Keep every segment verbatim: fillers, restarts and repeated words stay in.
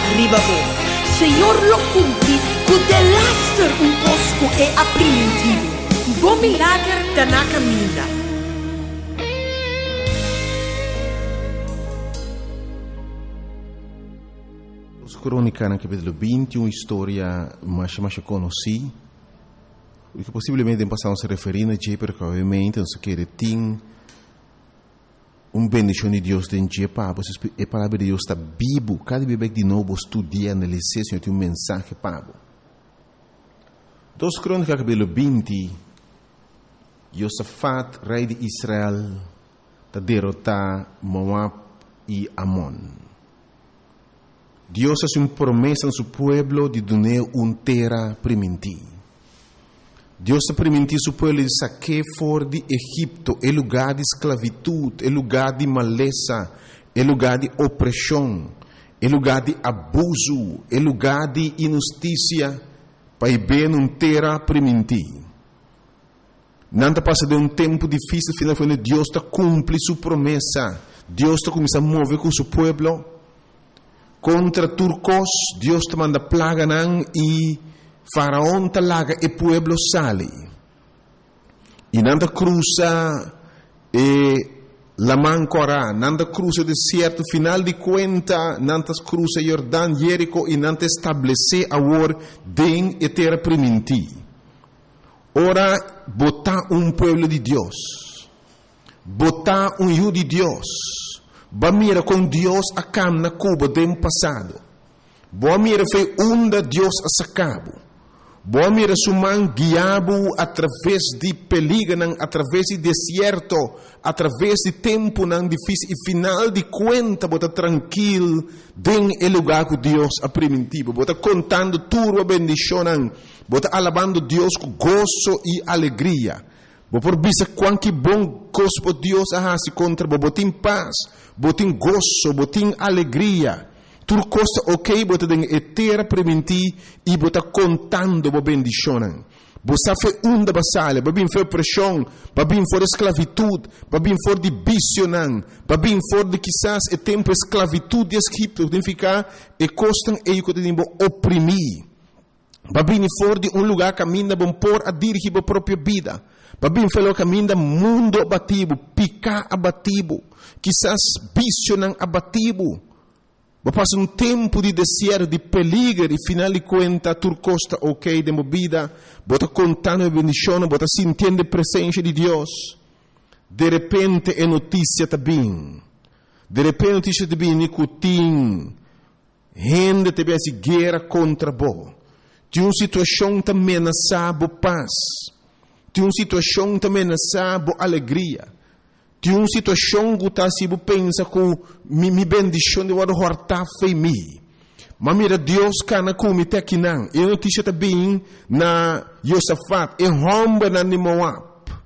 ribabo. Senhor lo cumpri, cu de laster un cosco e aprimentivo. Bom milagre da na caminha. Os crônicas no capítulo vinte, uma história mais mais conhecida, que possivelmente passamos a referir a Jé, porque obviamente nós queremos ter uma bendição de Deus dentro de Jé, a palavra de Deus está vivo, cada vez de novo estudia, analisar, Senhor, tem um mensagem para você. Dos crônicas capítulo vinte, Josafat, rei de Israel, está derrotar Moab e Amon. Deus hace uma promessa a seu povo de dar uma terra primitiva. Deus ha permitido seu povo de sacar fora de Egipto, é lugar de esclavitud, é lugar de maleza, é lugar de opressão, é lugar de abuso, é lugar de injustiça, para ir numa terra primitiva. Nada passa de um tempo difícil, finalmente Deus está cumprindo sua promessa. Deus está começando a mover com seu povo. Contra turcos, Deus te manda plaga nan e Faraón te laga e pueblo sale. E nanda cruza e la mancora, nanda cruza deserto, final de conta, nanda cruza Jordão, Jerico e nanda estabelece agora den e terra primitiva. Ora, botar um pueblo de Deus, botar um yu de Deus, ba mira com Deus a cam na Cuba do passado. Boa mira foi onda Deus a sacabo. Boa mira suman guiabo através de peligro, através de deserto, através de tempo não difícil e final de conta bota tranquilo den el lugar que Deus a primitivo. Bota contando tudo a bendição, bota alabando Deus com gozo e alegria. Bo por bisa quanto bom coisa Deus a se contra bo botin paz, botin gozo, botin alegria. Tudo coisa ok, bota den etera preventi e bota contando bo bendicionan. Bo sa fe unda basale, babin fe pressão, babin for esclavitud, babin for de bicionan, babin for de quizás e tempo esclavitud de Egipto, significa e costan e que tem bo oprimir. Babin for de um lugar caminha bom por a dirigir a própria vida. Babin falou caminha mundo abativo, picar abativo, quizás bicionan abativo. Ba passa um tempo de deserto, de peligro, e final de conta, turcosta ok de movida, bota contando a bendição, bota sentindo a presença de Deus. De repente é notícia também. De repente notícia também, nicotim, gente também se guerra contra bo. Tem uma situação também ameaçar bo paz. Tem uma situação também ameaçar bo alegria. Tem uma situação que está se pensa que mi, mi bendição de wado horta fei mi. Mas mira Deus cana como te aqui não. E notícia também na Josafat e romba na Moab.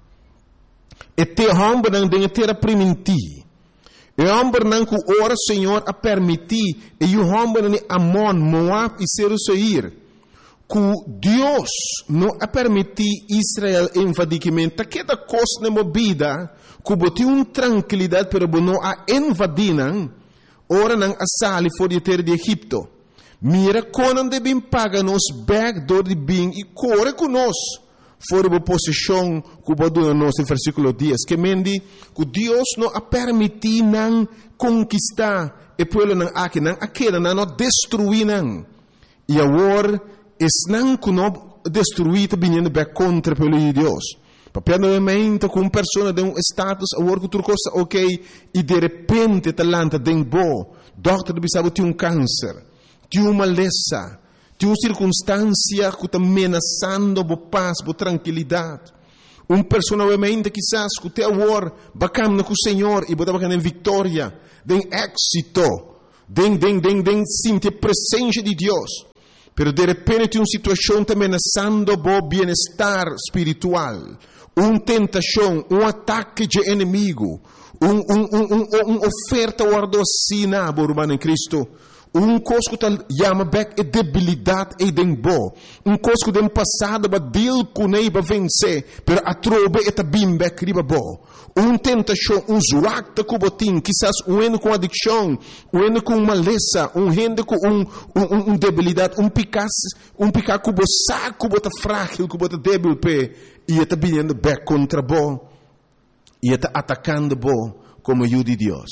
E te romba na de terra primiti. E romba na que ora Senhor a permitir e o romba na Amon, Moab e Seir. Que Deus não a permitir Israel invadicamente. Que da coisa na movida que botou uma tranquilidade para não a invadir, ora não a sair fora de terra de Egipto. Mira quando devem pagar nos backdoor de bem e corre conosco fora da posição que botou nos no versículo dez, que mendi que Deus não a permitir não conquistar e pelo não aqui não aquela não destruir não. E agora es não que não destruir também back contra pelo de Deus. Papel novamente com uma pessoa de um status, a work outra coisa ok, e de repente talanta den bo, doctor bisabo tem um câncer, tem uma maleza, tem uma circunstância que está ameaçando bo paz, bo tranquilidade. Uma pessoa novamente quizás que tem a war, bacana com o Senhor e botar bacana em vitória, den êxito, den den den den sentir a presença de Deus. Pero de repente tem uma situação também ameaçando bo bem-estar espiritual. Uma tentação, um ataque de inimigo, uma um, um, um, um oferta guardocina, irmão em Cristo, Um coisa que chama back é debilidade e dembo. Um coisa que dem passado ba deal kunei ba vencer, pero a trobe e ta bim back riba bo. Um tentação, um zuak ta kubotin, quizás um eno com adicção, um eno com maleza, um rende com um um, um debilidade, um picas, um picar kubo sa kubo ta frágil, kubo ta débil pe, e ta vindo back contra bo. E ta atacando bo como ajuda de Deus.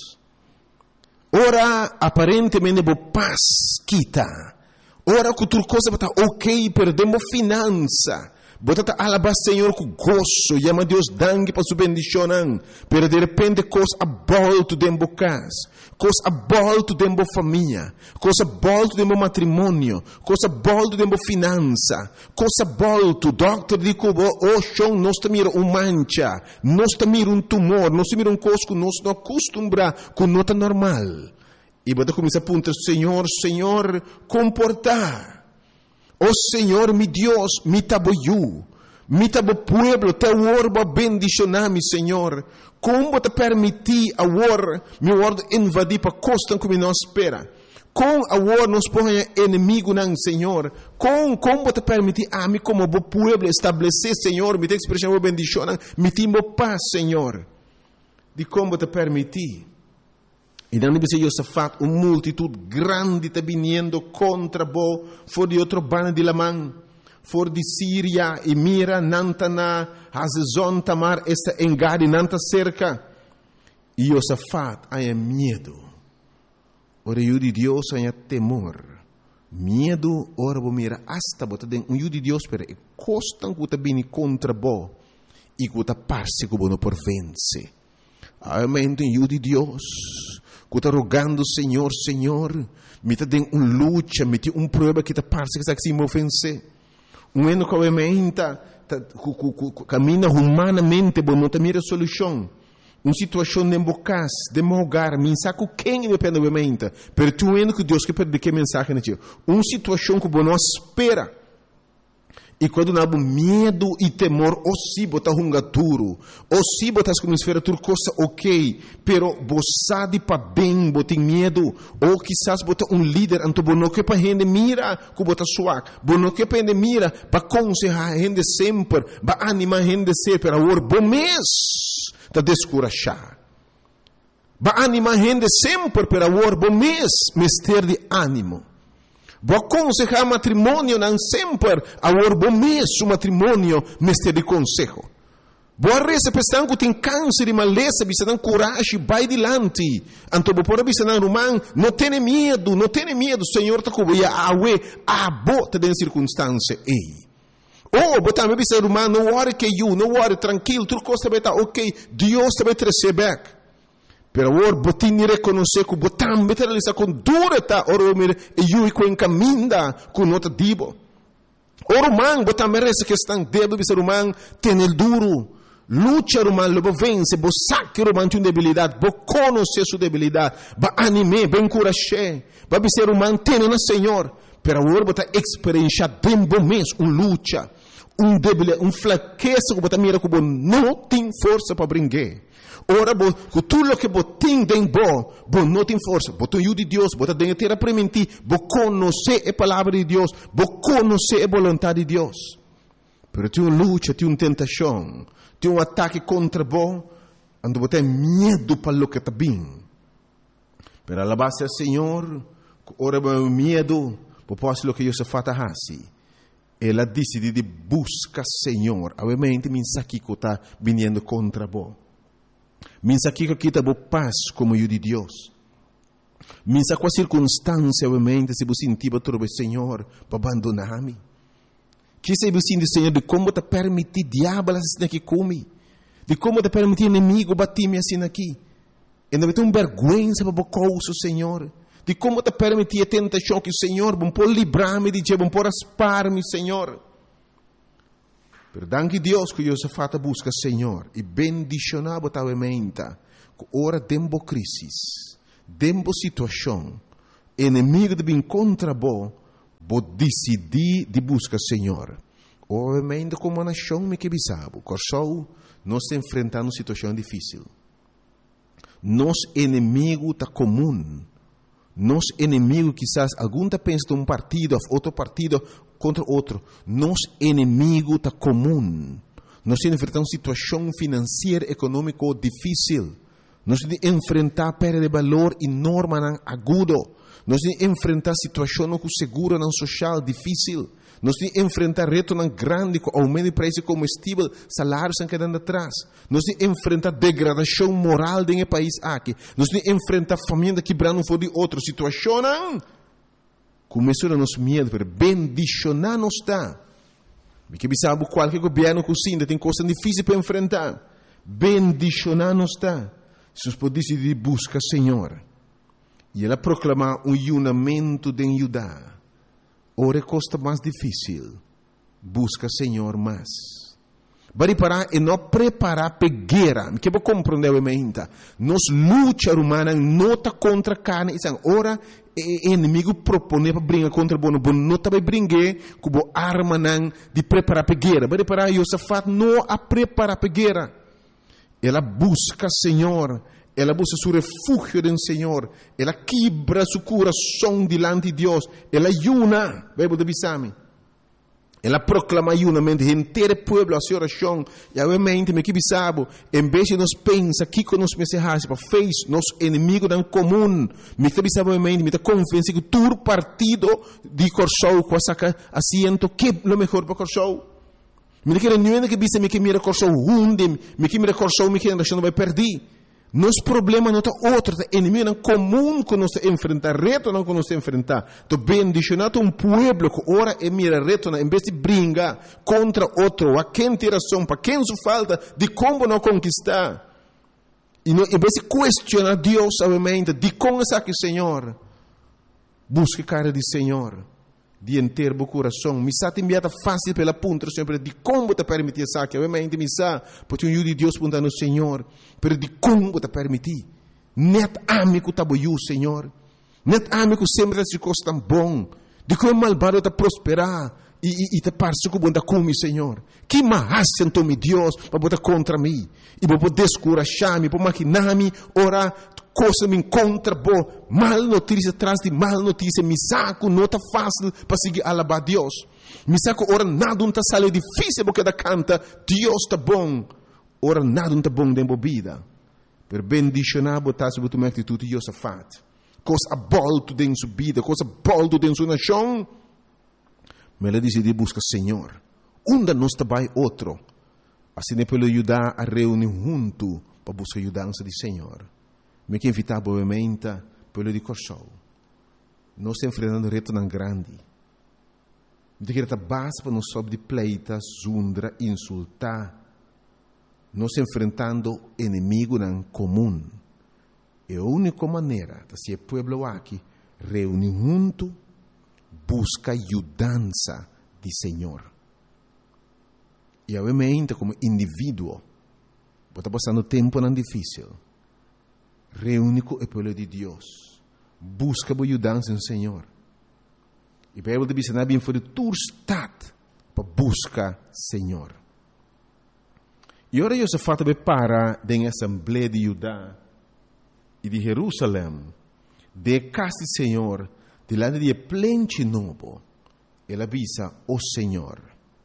Ora, aparentemente, bo paz quita. Ora, que outra coisa está ok, perdemos finança. Bota alabar Senhor com gozo, chama Deus dangue para sua bendição. Pero de repente, coisa a volta dentro da casa, coisa a volta dentro da família, coisa a volta dentro do matrimônio, coisa a volta dentro da finança, coisa a volta. O doutor diz que o chão nós estamos um mancha, nós estamos um tumor, nós estamos um coisa que nós não acostumbramos com nota normal. E bota começa a apontar, Senhor, Senhor, comportar. Oh Senhor, mi Deus, mi taboyu, mi tabo pueblo, te orba bendicionami, Senhor. Como te permitir a war, mi word invadir para costa como nós espera. Com a war nos põe inimigo não, Senhor. Com como te permitir a mim como bo pueblo estabelecer, Senhor, mi te expressão bendição, mi timo paz, Senhor. De como te permitir. E não deve ser Josafat, uma multitud grande está vindo contra bo, for de outro bando de Lamã, for de Síria, e mira, Nantana, Hazezon, Tamar, esta engade, Nanta cerca. E Josafat, há medo. Ora, o de Deus, há temor. Medo, ora, bo mira, hasta bota den, o de Deus, pero e costan que está vindo contra bo, e que está parse que bo não por vence. Há mente, o de Deus. Que está rogando, Senhor, Senhor, me está dando uma luta, me tem uma prova que está parece que está se ofencer. Um ano que obviamente caminha humanamente, mas não tem a solução. Uma situação de embocas, de mogar, mensagem quem depende obviamente. Mas tu ano que Deus quer perder que mensagem não tinha. Uma situação que você não espera. E quando não há medo e temor, ou se botar um duro, ou se botar como esfera tudo coisa ok, pero você de para bem, botar medo, ou quizás botar um líder, então não que para gente mira, que botar suave, não que para gente mira, para aconselhar a gente sempre, para animar a gente sempre, para o bom mês, para descorachar. Para animar a gente sempre, para o bom mês, mister de ânimo. Vou aconselhar matrimônio não sempre, agora bom mês o matrimônio mestre de conselho. Vou reza pensando que tem câncer e maleza, bisa tem coragem, vai adiante. Então vou pôr bisa não romano, não tenha medo, não tenha medo, Senhor está cobrindo a awe, a bota de circunstância ei. Oh, botar me bisa romano, não worry que you, não worry tranquilo, tudo costa beta, ok, Deus também te recebe. Pero agora botin ni reconhecer que botam beter lisa com dureta oro mir e eu e com caminda com nota dibo. Oro man botam merece que estão dedo bisa romano tem el duro. Lucha romano lobo vence, bo saque romano tem debilidade, bo conhecer sua debilidade, ba anime, ben encorajar, ba bisa romano tem na Senhor. Pero agora botar experiência tempo mês um lucha, um debilidade, um fraqueza que botam mira que bo não tem força para brincar. Ora, com tudo o que você tem dentro, você não tem força. Você tem de Deus, você tem que ter a permitir, você conhecer a palavra de Deus, você conhecer a vontade de Deus. Mas tem uma luta, tem uma tentação, tem um ataque contra você, onde você tem medo para o que está bem. Mas a base do Senhor, ora, medo, você pode o que Deus faz assim. Ela decide de buscar o Senhor, obviamente, mensagem que está vindo contra você. Minsa que aqui está boa paz como eu de Deus. Minsa com a circunstância, obviamente, se você sentir para o Senhor, para abandonar-me. Que se você sentir, Senhor, de como te permitir diabo assim aqui comigo. De como te permitir inimigo bater-me assim aqui. E não tem uma vergonha para o coisa, Senhor. De como te permitir a tentação que o Senhor, bom por livrar-me de Deus, bom por aspar-me, Senhor. Perdão que Deus que Josafat busca Senhor e bendicionar totalmente que ora dembo crisis, dembo situação, inimigo de bem contra bo, bo decidir de buscar Senhor. Obviamente como uma nação me que bisabo, corsou nós enfrentando uma situação difícil. Nos inimigo tá comum, Nos inimigos, quizás, algum está pensando um partido, outro partido contra outro. Nos inimigo está comum. Nós enfrentamos uma situação financeira, econômica difícil. Nós enfrentar perda de valor enorme, agudo. Nós enfrentar situação com seguro social difícil. Nós enfrentar reto grande com aumento de preço de combustível, salários estão quedando atrás. Nós enfrentar degradação moral dentro do país aqui. Nós enfrentar família quebrando fora de outra situação. Começou a nos medo, pero bendicionar não está. Porque sabe qualquer governo cozinha tem coisas difíceis para enfrentar. Bendicionar não está. Se nós podemos decidir buscar Senhor. E ela proclamar um unimento de Judá. Ora é costa mais difícil. Busca Senhor mais. Bari parar e não preparar pegueira. Que vou compreender o meinta. Nos luta humana não está contra carne. Ora o inimigo propõe para brincar contra o bono. Bono não está para brincar com a arma de preparar pegueira. Bari parar Josafat não a preparar pegueira. Ela busca Senhor. Ela busca seu refúgio no Senhor. Ela quebra seu coração diante de Deus. Ela ayuna. Bíblia de Bisami. Ela proclama ayunamento. Inteiro povo a sua oração. E obviamente, me que bisabo. Em vez de nos pensa que com nos mensagens para fez nos inimigos em comum. Me que bisabo obviamente. Me que confiança que todo partido de Corsou com saca asiento que é o melhor para Corsou. Me que não é que bisa me que mira Corsou hunde. Me que mira Corsou me que não vai perder. Nosso problema não está outro, é inimigo não comum que nós enfrentar, reto não que nós enfrentar. Então, bendicionado um povo que ora e mira reto, em vez de brigar contra outro, a quem tem razão, para quem se falta, de como não conquistar. E não, em vez de questionar Deus, obviamente, de como está aqui, Senhor, busque cara de Senhor, de inteiro o coração. Me está enviada fácil pela ponta, sempre de como te permitir isso aqui. Obviamente, me está, porque o de Deus punta no Senhor, pero de como te permitir. Net amigo tá boiu, Senhor. Net amigo sempre se costa bom. De como malvado te prosperar e, e, e te parece que bom da come, Senhor. Que mais sentou me Deus para botar contra mim e para poder descurajar-me, para maquinar-me, orar. Coisa me encontra boa, mal notícia atrás de mal notícia, me saco, não está fácil para seguir alabar Deus. Me saco, ora nada não está saindo difícil porque da canta, Deus está bom. Ora nada não está bom dentro da vida. Per bendicionar, botar sobre tua atitude de Josafat. Coisa bolto dentro sua vida, coisa bolto dentro sua nação. Mas ela decidiu buscar Senhor. Onde nós trabalha outro. Assim é para ajudar a reunir junto para buscar a ajudança do Senhor. Me que invitar obviamente pelo de Corsou. Nós estamos enfrentando reto tão grande. De que a base para nós sobre de pleita, zundra, insultar. Nós estamos enfrentando inimigo em comum. E a única maneira de ser povo aqui reunir junto, busca ajudança do Senhor. E obviamente como indivíduo, está passando tempo não difícil. Reúne com o povo de Deus. Busca a ajudança no Senhor. E a Bíblia diz que não é bem for tu estado para buscar Senhor. E ora Josafat vai parar na Assembleia de Judá e de Jerusalém, de casa do Senhor, delante de plente novo. Ele avisa o Senhor.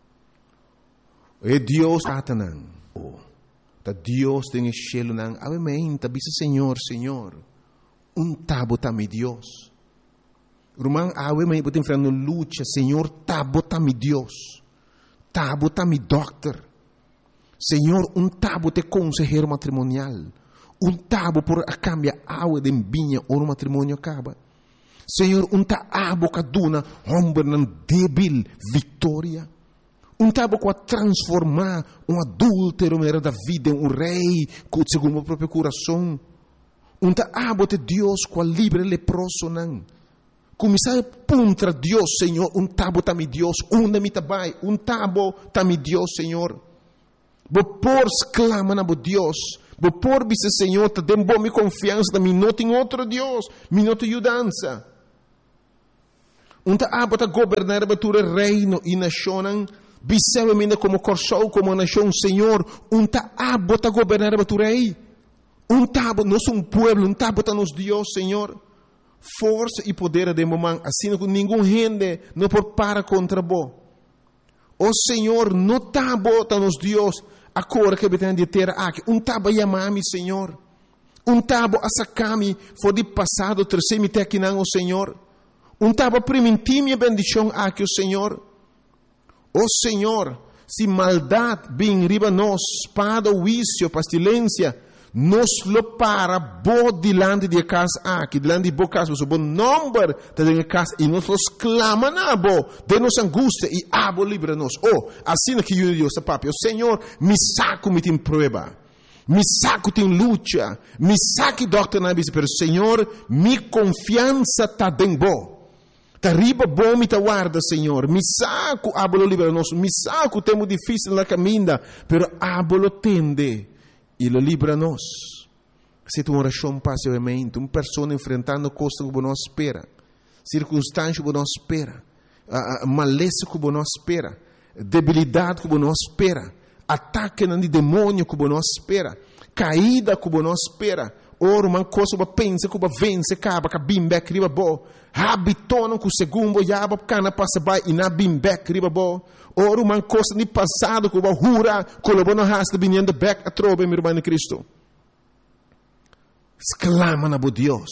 É Deus Satanás. Da Deus tem cielo nang amen tabisa Senhor Senhor um tabo tami Deus rumang awe mai botem frano lucha Senhor tabo tami Deus tabo tami doctor Senhor um tabo te consejero matrimonial um tabo por a cambia awe de binha ou no matrimônio acaba Senhor um ta abo kaduna hombre nan débil vitória um tabo com a transformar um adúltero era da vida em um rei segundo o próprio coração. Um tabo de Deus com a livre leproso não. Começar a puntra Deus, Senhor. Um tabo tami Deus. Um da mitabai. Um tabo tami Deus, Senhor. Bo por exclama na bo Deus. Bo por bisa Senhor. Te dem bom mi confiança da mi não tem outro Deus. Mi não tem ajudança. Um tabo ta governar a batura reino e nação. Bisewemenda como Corsou, como nação, Senhor, um tabo está governar a tu rei. Um tabo, nós somos um povo, um tabo está nos Deus, Senhor. força e poder de mamãe, assim que ninguém gente não pode parar contra bo. O Senhor não está botando nos Deus a cor que tem de ter aqui. Um taba chamar-me, Senhor. Um taba a sacar-me for de passado, terceiro te aqui não, o Senhor. Um taba permitir minha bendição aqui, o Senhor. O Senhor, se maldade vem riba nós, espada, vício, pestilência, nos lo para bo dilante de casa aqui, dilante de bo casa, o bom número de casa, e nós los clama na bo, de nos angústia, e abo livra-nos. Oh, assim que eu digo, papi, o Senhor, me saco me tem prova, me saco tem luta, me saque doctor na bisa, pero Senhor, mi confiança tá bem bo. Tá riba bom me tá guarda, Senhor. Me saco, abo livra-nos, me saco, temo difícil na caminha, pero abo lo tende. E lo libra-nos. Se tu oração passivamente, uma pessoa enfrentando coisas que não espera, circunstâncias que não espera, uh, maleza que não espera, debilidade que não espera, ataque de demônio que não espera, caída que não espera, ora uma coisa que pensa que vence, acaba que bimbek riba bo, habitona que o segundo yaba cana passa by e na bimbek riba bo. Ora uma coisa de passado que o hura colabora na rasta vinhando back a trobe meu irmão Cristo. Exclama na bo Deus.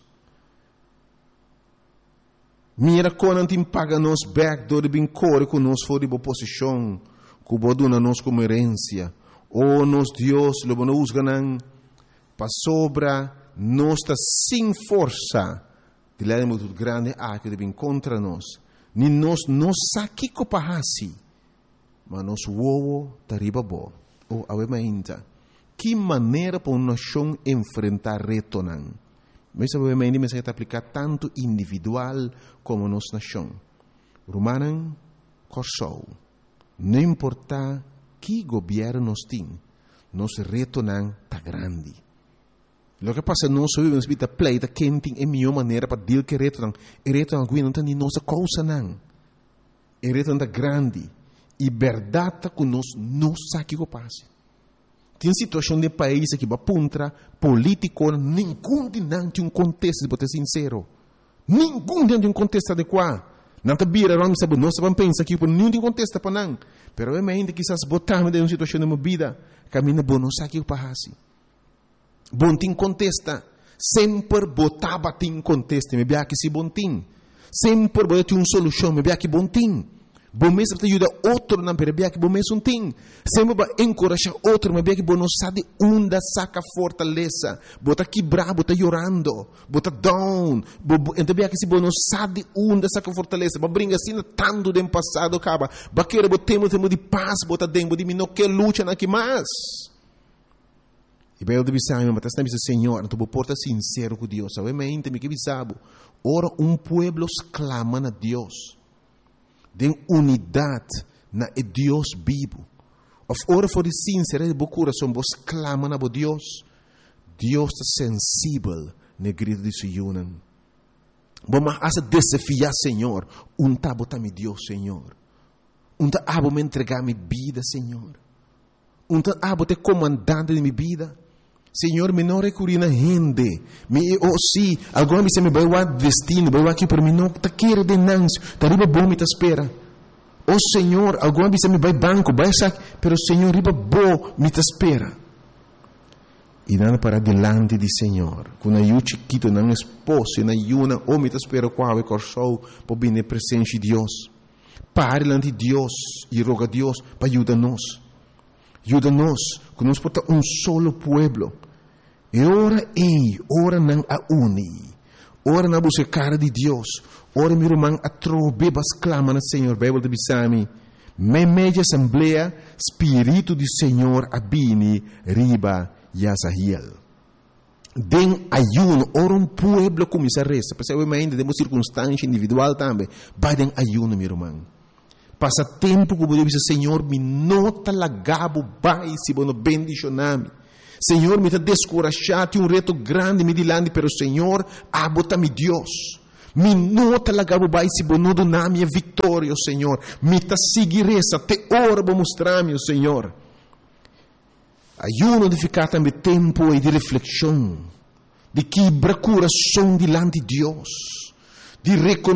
Mira quando tem paga nos back do de bem core com nos for de boa posição, que o dona nos como herência. Oh nos Deus, lo bono usganan pa sobra nos ta sem força. De lá é muito grande a que de bem contra nós. Ni nos nos saki ko pahasi, mas nos wowo tariba bo. O awe mainta. Que maneira para uma nação enfrentar reto nan? Mas awe mainta me se aplicar tanto individual como nos nação. Romanan corsou. Não importa que governo nos tem, nos reto nan tá grande. Lo que passa não só vivemos vida pleita quente é a melhor maneira para dizer que reto não, é reto não não tem nossa causa não, é reto não grande e verdade que nós não sabe o que passa. Tem situação de país que va puntra político nenhum de não tem um contexto para ser sincero, nenhum de um contexto adequado. Não te vira não sabe nós vamos pensar que por nenhum tem contexto para não, pero é ainda que essas botarmos de uma situação de uma vida caminha bom não sabe o que passa. Bom tim contesta, sempre botava tim contesta, me bia que se bom tim, sempre botava uma solução, me bia que bom tim, bom mesmo te ajuda outro não, me bia que bom mesmo tim, sempre vai encorajar outro, me bia que bom não sabe onde saca fortaleza, bota quebrar, bota chorando, bota down, então bia que se bom não sabe onde saca fortaleza, mas brinca assim tanto do passado acaba, baqueira botemos temos de paz, bota dentro de mim não quer luta na que mais. E bem, eu deve saber, mas está dizendo, Senhor, tu porta sincero com Deus. Sabe, mas ainda me que sabe. Ora, um povo clama a Deus. De unidade na Deus vivo. Ora, for sincero de coração, vos clama a Deus. Deus está sensível na grito de Sion. Vamos a desafiar, Senhor. Um tabo tá me Deus, Senhor. Um tabo me entregar minha vida, Senhor. Um tabo te comandante de minha vida. Senhor, me não recorri na gente. Me, oh, sim, agora me se me vai o destino, vai aqui para mim, não está querendo de nancio, está riba bom me te espera. Oh, Senhor, agora me se me vai banco, vai saque, pero Senhor, riba bom me te espera. E nada para delante de Senhor, quando eu chiquito, não esposo, na yuna, ou me te espera qual é corsou, para vir na presença de Deus. Pare delante de Deus e roga a Deus para ajudar-nos. Ajuda-nos, que nós porta um solo pueblo. E ora ei, ora não a uni. Ora na buscar de Deus. Ora meu irmão a trobebas clama na Senhor. Bíblia de Bisami. Me media assembleia, Espírito do Senhor abini, riba e asahiel. Den ayuno, ora um pueblo começa a reza. Porque ainda temos circunstância individual também. Vai den ayuno, meu irmão. Passa tempo que eu dizer, Senhor, me nota lagabo, vai, se você bendicionar-me. Senhor, me está descorajado, tem um reto grande, me dilande, pero Senhor, abota-me Deus. Me nota lagabo, vai, se você não donar minha vitória, Senhor. Me está seguir essa, te ora para mostrar-me, Senhor. Ayuno de ficar também tempo e de reflexão. de quebrar coração diante de Deus, de reconhecer